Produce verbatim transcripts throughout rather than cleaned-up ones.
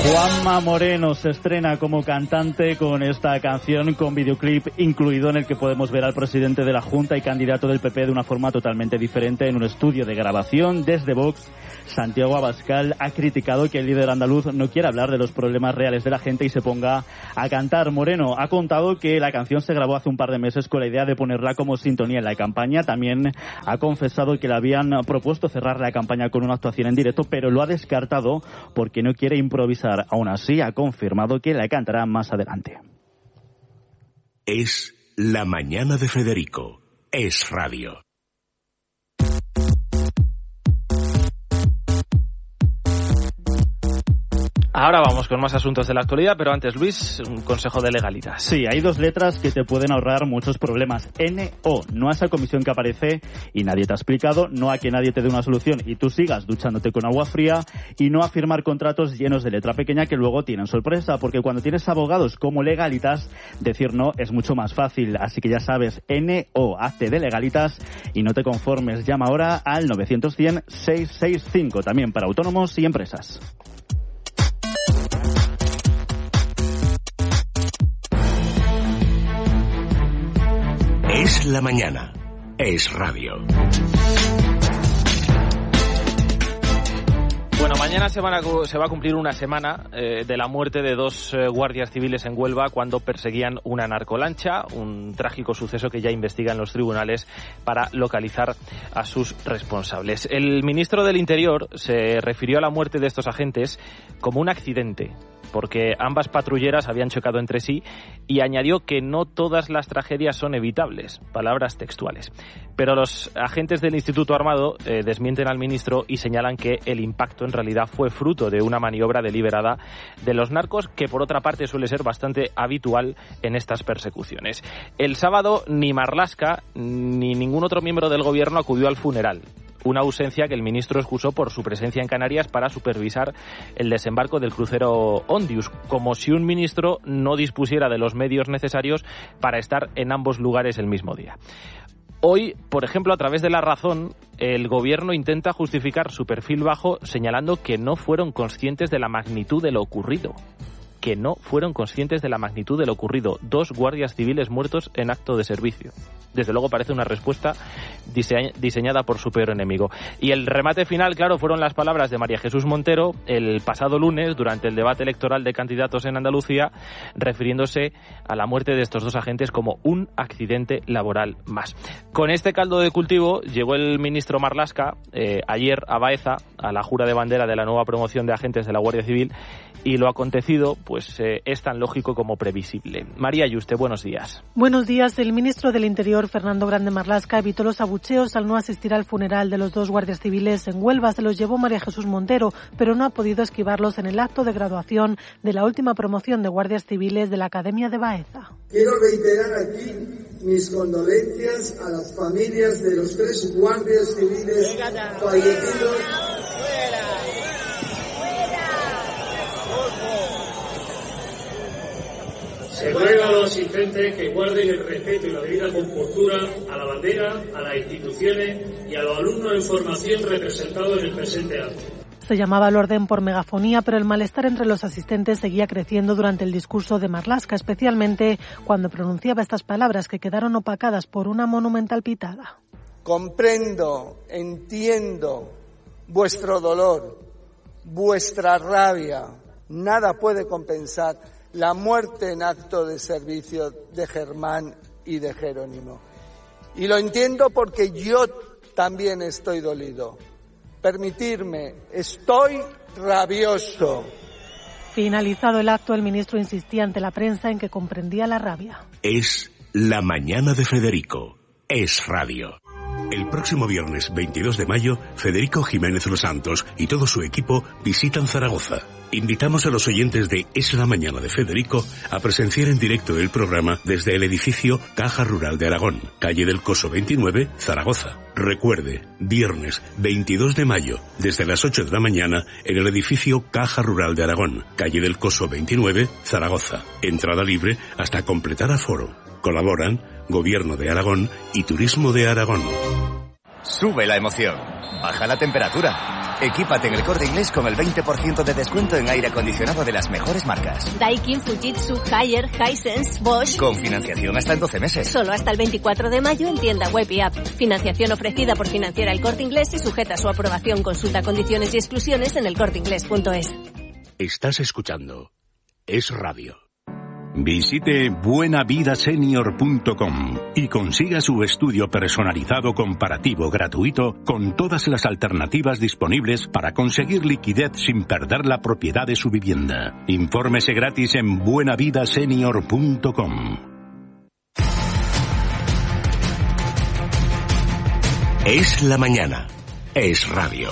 Juanma Moreno se estrena como cantante con esta canción, con videoclip incluido, en el que podemos ver al presidente de la Junta y candidato del P P de una forma totalmente diferente en un estudio de grabación. Desde Vox, Santiago Abascal ha criticado que el líder andaluz no quiera hablar de los problemas reales de la gente y se ponga a cantar. Moreno ha contado que la canción se grabó hace un par de meses con la idea de ponerla como sintonía en la campaña. También ha confesado que le habían propuesto cerrar la campaña con una actuación en directo, pero lo ha descartado porque no quiere improvisar. Aún así, ha confirmado que la cantará más adelante. Es la mañana de Federico. Es radio. Ahora vamos con más asuntos de la actualidad, pero antes, Luis, un consejo de legalitas. Sí, hay dos letras que te pueden ahorrar muchos problemas. N O, no a esa comisión que aparece y nadie te ha explicado, no a que nadie te dé una solución y tú sigas duchándote con agua fría, y no a firmar contratos llenos de letra pequeña que luego tienen sorpresa, porque cuando tienes abogados como Legalitas, decir no es mucho más fácil. Así que ya sabes, N O, hazte de Legalitas y no te conformes. Llama ahora al novecientos cien seiscientos sesenta y cinco, también para autónomos y empresas. Es la mañana. Es radio. Bueno, mañana se, van a, se va a cumplir una semana eh, de la muerte de dos eh, guardias civiles en Huelva cuando perseguían una narcolancha, un trágico suceso que ya investigan los tribunales para localizar a sus responsables. El ministro del Interior se refirió a la muerte de estos agentes como un accidente, porque ambas patrulleras habían chocado entre sí, y añadió que no todas las tragedias son evitables, palabras textuales. Pero los agentes del Instituto Armado eh, desmienten al ministro y señalan que el impacto en realidad fue fruto de una maniobra deliberada de los narcos, que por otra parte suele ser bastante habitual en estas persecuciones. El sábado ni Marlaska ni ningún otro miembro del gobierno acudió al funeral. Una ausencia que el ministro excusó por su presencia en Canarias para supervisar el desembarco del crucero Ondius, como si un ministro no dispusiera de los medios necesarios para estar en ambos lugares el mismo día. Hoy, por ejemplo, a través de La Razón, el gobierno intenta justificar su perfil bajo señalando que no fueron conscientes de la magnitud de lo ocurrido. que no fueron conscientes de la magnitud de lo ocurrido. Dos guardias civiles muertos en acto de servicio. Desde luego parece una respuesta dise- diseñada por su peor enemigo. Y el remate final, claro, fueron las palabras de María Jesús Montero el pasado lunes durante el debate electoral de candidatos en Andalucía, refiriéndose a la muerte de estos dos agentes como un accidente laboral más. Con este caldo de cultivo llegó el ministro Marlaska eh, ayer a Baeza, a la jura de bandera de la nueva promoción de agentes de la Guardia Civil, y lo acontecido pues eh, es tan lógico como previsible. María Yuste, buenos días. Buenos días. El ministro del Interior, Fernando Grande Marlaska, evitó los abucheos al no asistir al funeral de los dos guardias civiles en Huelva. Se los llevó María Jesús Montero, pero no ha podido esquivarlos en el acto de graduación de la última promoción de guardias civiles de la Academia de Baeza. Quiero reiterar aquí mis condolencias a las familias de los tres guardias civiles fallecidos. Se ruega a los asistentes que guarden el respeto y la debida compostura a la bandera, a las instituciones y a los alumnos en formación representados en el presente acto. Se llamaba al orden por megafonía, pero el malestar entre los asistentes seguía creciendo durante el discurso de Marlaska, especialmente cuando pronunciaba estas palabras que quedaron opacadas por una monumental pitada. Comprendo, entiendo vuestro dolor, vuestra rabia. Nada puede compensar la muerte en acto de servicio de Germán y de Jerónimo. Y lo entiendo porque yo también estoy dolido. Permitirme, estoy rabioso. Finalizado el acto, el ministro insistía ante la prensa en que comprendía la rabia. Es la mañana de Federico. Es radio. El próximo viernes veintidós de mayo, Federico Jiménez Los Santos y todo su equipo visitan Zaragoza. Invitamos a los oyentes de Es la mañana de Federico a presenciar en directo el programa desde el edificio Caja Rural de Aragón, calle del Coso veintinueve, Zaragoza. Recuerde, viernes veintidós de mayo, desde las ocho de la mañana, en el edificio Caja Rural de Aragón, calle del Coso veintinueve, Zaragoza. Entrada libre hasta completar aforo. Colaboran Gobierno de Aragón y Turismo de Aragón. Sube la emoción, baja la temperatura. Equípate en El Corte Inglés con el veinte por ciento de descuento en aire acondicionado de las mejores marcas. Daikin, Fujitsu, Haier, Hisense, Bosch. Con financiación hasta en doce meses. Solo hasta el veinticuatro de mayo en tienda web y app. Financiación ofrecida por Financiera El Corte Inglés y sujeta a su aprobación. Consulta condiciones y exclusiones en elcorteinglés punto es. Estás escuchando Es Radio. Visite buena vida senior punto com y consiga su estudio personalizado comparativo gratuito con todas las alternativas disponibles para conseguir liquidez sin perder la propiedad de su vivienda. Infórmese gratis en buena vida senior punto com. Es la mañana. Es Radio.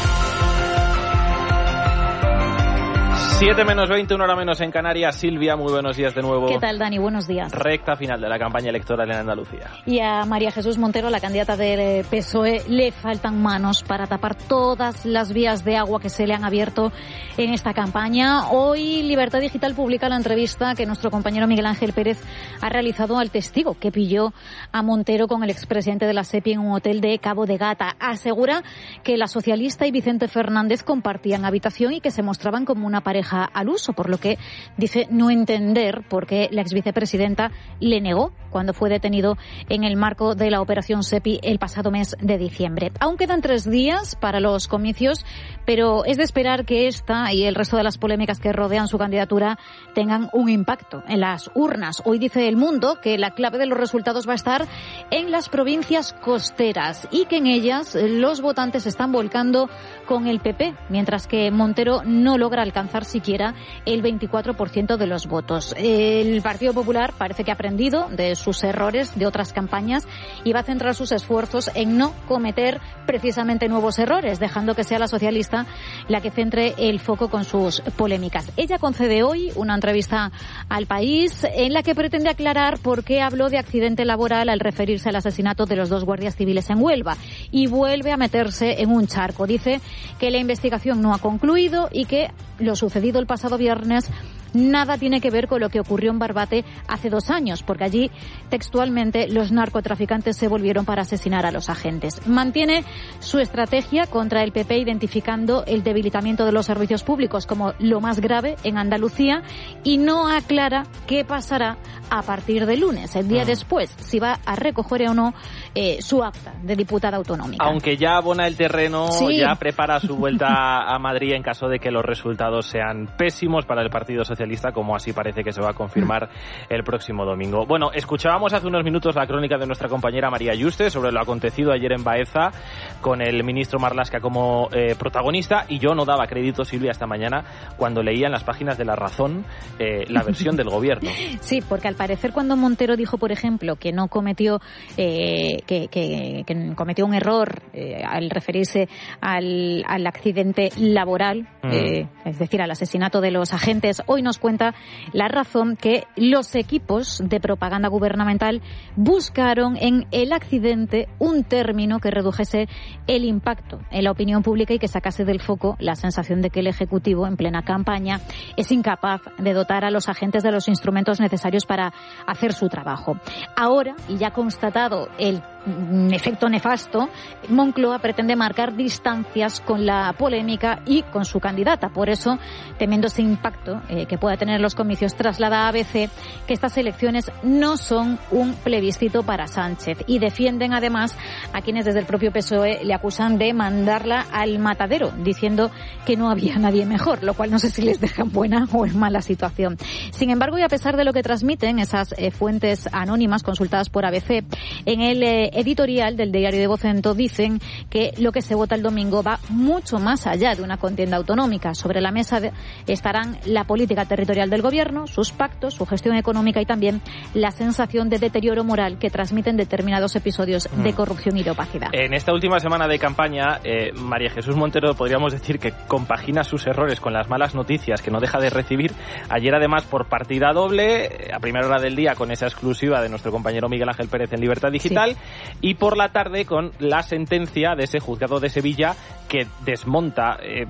siete menos veinte, una hora menos en Canarias. Silvia, muy buenos días de nuevo. ¿Qué tal, Dani? Buenos días. Recta final de la campaña electoral en Andalucía. Y a María Jesús Montero, la candidata del P S O E, le faltan manos para tapar todas las vías de agua que se le han abierto en esta campaña. Hoy Libertad Digital publica la entrevista que nuestro compañero Miguel Ángel Pérez ha realizado al testigo que pilló a Montero con el expresidente de la SEPI en un hotel de Cabo de Gata. Asegura que la socialista y Vicente Fernández compartían habitación y que se mostraban como una pareja al uso, por lo que dice no entender por qué la exvicepresidenta le negó cuando fue detenido en el marco de la operación SEPI el pasado mes de diciembre. Aún quedan tres días para los comicios, pero es de esperar que esta y el resto de las polémicas que rodean su candidatura tengan un impacto en las urnas. Hoy dice El Mundo que la clave de los resultados va a estar en las provincias costeras y que en ellas los votantes se están volcando con el P P, mientras que Montero no logra alcanzar siquiera el veinticuatro por ciento de los votos. El Partido Popular parece que ha aprendido de sus errores de otras campañas y va a centrar sus esfuerzos en no cometer precisamente nuevos errores, dejando que sea la socialista la que centre el foco con sus polémicas. Ella concede hoy una entrevista al País en la que pretende aclarar por qué habló de accidente laboral al referirse al asesinato de los dos guardias civiles en Huelva y vuelve a meterse en un charco. Dice que la investigación no ha concluido y que lo sucedido el pasado viernes nada tiene que ver con lo que ocurrió en Barbate hace dos años, porque allí textualmente los narcotraficantes se volvieron para asesinar a los agentes. Mantiene su estrategia contra el P P identificando el debilitamiento de los servicios públicos como lo más grave en Andalucía y no aclara qué pasará a partir de lunes, el día después, si va a recoger o no eh, su acta de diputada autonómica. Aunque ya abona el terreno, sí. Ya prepara su vuelta a Madrid en caso de que los resultados sean pésimos para el Partido Socialista, como así parece que se va a confirmar el próximo domingo. Bueno, escuchábamos hace unos minutos la crónica de nuestra compañera María Yuste sobre lo acontecido ayer en Baeza con el ministro Marlaska como eh, protagonista, y yo no daba crédito, Silvia, esta mañana cuando leía en las páginas de La Razón eh, la versión del gobierno. Sí, porque al parecer cuando Montero dijo, por ejemplo, que no cometió eh, que, que, que cometió un error eh, al referirse al, al accidente laboral, mm. eh, es decir, al asesinato de los agentes, hoy nos cuenta La Razón que los equipos de propaganda gubernamental buscaron en el accidente un término que redujese el impacto en la opinión pública y que sacase del foco la sensación de que el Ejecutivo, en plena campaña, es incapaz de dotar a los agentes de los instrumentos necesarios para hacer su trabajo. Ahora, y ya constatado el efecto nefasto, Moncloa pretende marcar distancias con la polémica y con su candidata. Por eso, temiendo ese impacto eh, que pueda tener los comicios, traslada a A B C que estas elecciones no son un plebiscito para Sánchez y defienden además a quienes desde el propio P S O E le acusan de mandarla al matadero, diciendo que no había nadie mejor, lo cual no sé si les deja en buena o en mala situación. Sin embargo, y a pesar de lo que transmiten esas eh, fuentes anónimas consultadas por A B C, en el eh, editorial del diario de Vocento dicen que lo que se vota el domingo va mucho más allá de una contienda autonómica. Sobre la mesa de, estarán la política territorial del gobierno, sus pactos, su gestión económica y también la sensación de deterioro moral que transmiten determinados episodios de corrupción y de opacidad. En esta última semana de campaña, eh, María Jesús Montero podríamos decir que compagina sus errores con las malas noticias que no deja de recibir. Ayer además por partida doble, a primera hora del día con esa exclusiva de nuestro compañero Miguel Ángel Pérez en Libertad Digital, sí. Y por la tarde con la sentencia de ese juzgado de Sevilla que desmonta eh,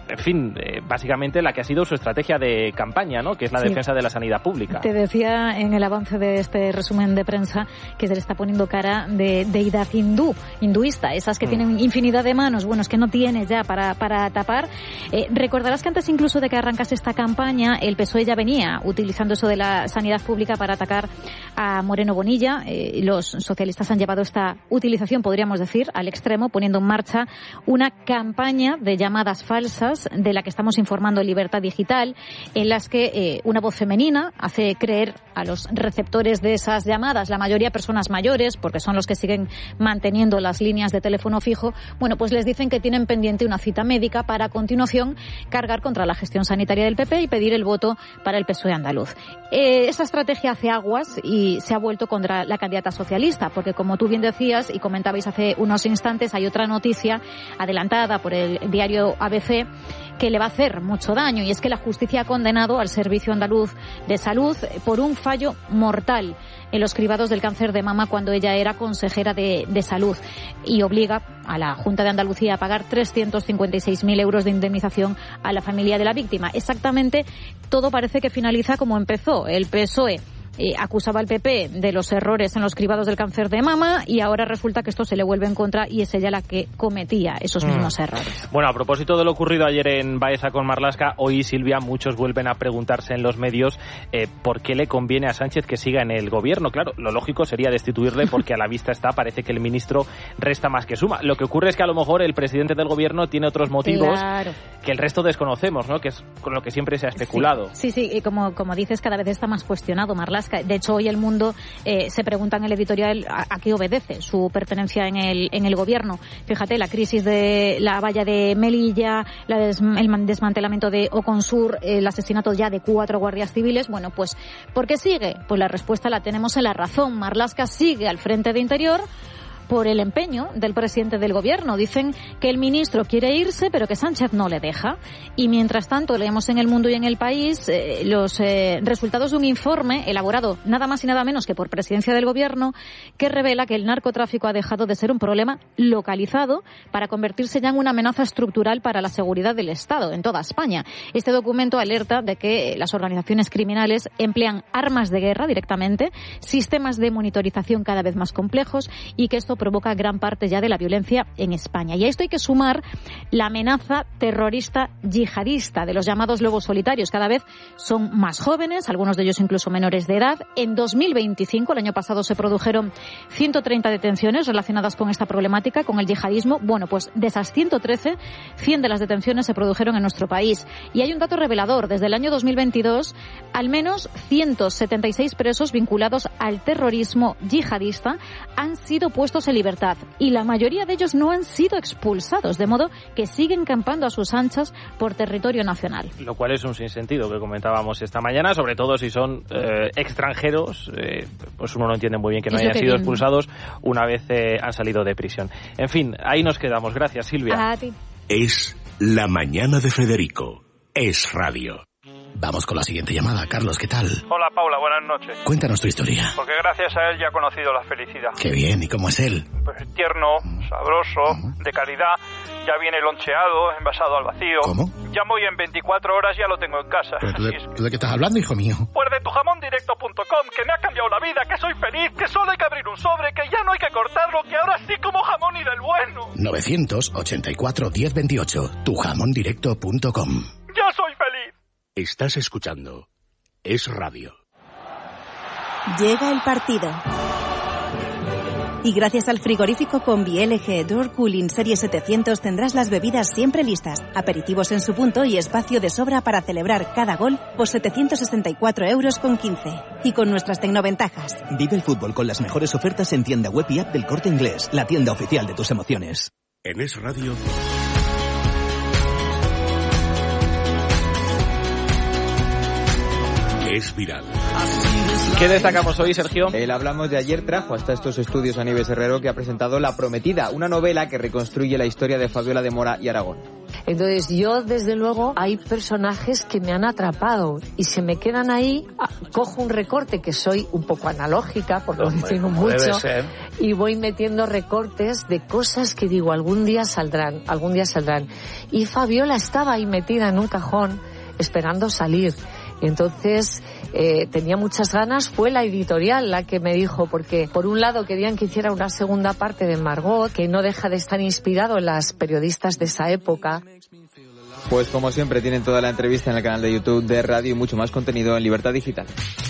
en fin, eh, básicamente la que ha sido su estrategia de campaña, ¿no? Que es la Sí. defensa de la sanidad pública. Te decía en el avance de este resumen de prensa que se le está poniendo cara de deidad hindú, hinduista, esas que mm. tienen infinidad de manos, bueno, es que no tiene ya para, para tapar. Eh, recordarás que antes incluso de que arrancase esta campaña, el P S O E ya venía utilizando eso de la sanidad pública para atacar a Moreno Bonilla. Eh, los socialistas han llevado esta utilización, podríamos decir, al extremo, poniendo en marcha una campaña de llamadas falsas de la que estamos informando en Libertad Digital, en las que eh, una voz femenina hace creer a los receptores de esas llamadas, la mayoría personas mayores, porque son los que siguen manteniendo las líneas de teléfono fijo, bueno, pues les dicen que tienen pendiente una cita médica para a continuación cargar contra la gestión sanitaria del P P y pedir el voto para el P S O E andaluz. Eh, esa estrategia hace aguas y se ha vuelto contra la candidata socialista, porque como tú bien decías y comentabais hace unos instantes, hay otra noticia adelantada por el diario A B C que le va a hacer mucho daño, y es que la justicia ha condenado al Servicio Andaluz de Salud por un fallo mortal en los cribados del cáncer de mama cuando ella era consejera de, de salud, y obliga a la Junta de Andalucía a pagar trescientos cincuenta y seis mil euros de indemnización a la familia de la víctima. Exactamente, todo parece que finaliza como empezó. El P S O E Eh, acusaba al P P de los errores en los cribados del cáncer de mama y ahora resulta que esto se le vuelve en contra y es ella la que cometía esos mm. mismos errores. Bueno, a propósito de lo ocurrido ayer en Baeza con Marlaska, hoy, Silvia, muchos vuelven a preguntarse en los medios eh, por qué le conviene a Sánchez que siga en el gobierno. Claro, lo lógico sería destituirle porque a la vista está, parece que el ministro resta más que suma. Lo que ocurre es que a lo mejor el presidente del gobierno tiene otros motivos claro. que el resto desconocemos, ¿no? Que es con lo que siempre se ha especulado. Sí, sí, sí. Y como, como dices, cada vez está más cuestionado, Marlaska. De hecho, hoy El Mundo eh, se pregunta en el editorial a, a qué obedece su pertenencia en el, en el gobierno. Fíjate, la crisis de la valla de Melilla, la des, el desmantelamiento de Oconsur, el asesinato ya de cuatro guardias civiles. Bueno, pues, ¿por qué sigue? Pues la respuesta la tenemos en La Razón. Marlaska sigue al frente de Interior por el empeño del presidente del gobierno. Dicen que el ministro quiere irse, pero que Sánchez no le deja. Y mientras tanto, leemos en El Mundo y en El País eh, los eh, resultados de un informe elaborado nada más y nada menos que por presidencia del gobierno, que revela que el narcotráfico ha dejado de ser un problema localizado para convertirse ya en una amenaza estructural para la seguridad del Estado en toda España. Este documento alerta de que las organizaciones criminales emplean armas de guerra directamente, sistemas de monitorización cada vez más complejos y que esto provoca gran parte ya de la violencia en España. Y a esto hay que sumar la amenaza terrorista yihadista de los llamados lobos solitarios. Cada vez son más jóvenes, algunos de ellos incluso menores de edad. En dos mil veinticinco, el año pasado, se produjeron ciento treinta detenciones relacionadas con esta problemática, con el yihadismo. Bueno, pues de esas ciento trece, cien de las detenciones se produjeron en nuestro país. Y hay un dato revelador. Desde el año dos mil veintidós, al menos ciento setenta y seis presos vinculados al terrorismo yihadista han sido puestos en libertad y la mayoría de ellos no han sido expulsados, de modo que siguen campando a sus anchas por territorio nacional. Lo cual es un sinsentido que comentábamos esta mañana, sobre todo si son eh, extranjeros, eh, pues uno no entiende muy bien que no hayan sido expulsados una vez eh, han salido de prisión. En fin, ahí nos quedamos. Gracias, Silvia. A ti. Es La Mañana de Federico. Es radio. Vamos con la siguiente llamada. Carlos, ¿qué tal? Hola, Paula, buenas noches. Cuéntanos tu historia. Porque gracias a él ya he conocido la felicidad. Qué bien, ¿y cómo es él? Pues tierno, sabroso, uh-huh. de calidad, ya viene loncheado, envasado al vacío. ¿Cómo? Llamo y en veinticuatro horas ya lo tengo en casa. ¿Pero tú de, es que... ¿tú de qué estás hablando, hijo mío? Pues de tu jamón directo punto com, que me ha cambiado la vida, que soy feliz, que solo hay que abrir un sobre, que ya no hay que cortarlo, que ahora sí como jamón y del bueno. nueve ochenta y cuatro, diez veintiocho, tu jamón directo punto com. ¡Ya soy feliz! Estás escuchando Es Radio. Llega el partido. Y gracias al frigorífico Combi L G Door Cooling Serie setecientos tendrás las bebidas siempre listas, aperitivos en su punto y espacio de sobra para celebrar cada gol por setecientos sesenta y cuatro euros con quince. Y con nuestras tecnoventajas. Vive el fútbol con las mejores ofertas en tienda web y app del Corte Inglés, la tienda oficial de tus emociones. En Es Radio. Es viral. ¿Qué destacamos hoy, Sergio? El Hablamos de ayer trajo hasta estos estudios a Nieves Herrero, que ha presentado La Prometida, una novela que reconstruye la historia de Fabiola de Mora y Aragón. Entonces yo, desde luego, hay personajes que me han atrapado y se me quedan ahí, cojo un recorte, que soy un poco analógica, porque lo tengo mucho, y voy metiendo recortes de cosas que digo, algún día saldrán, algún día saldrán. Y Fabiola estaba ahí metida en un cajón esperando salir. Y entonces eh, tenía muchas ganas, fue la editorial la que me dijo, porque por un lado querían que hiciera una segunda parte de Margot, que no deja de estar inspirado en las periodistas de esa época. Pues como siempre tienen toda la entrevista en el canal de YouTube de Radio y mucho más contenido en Libertad Digital.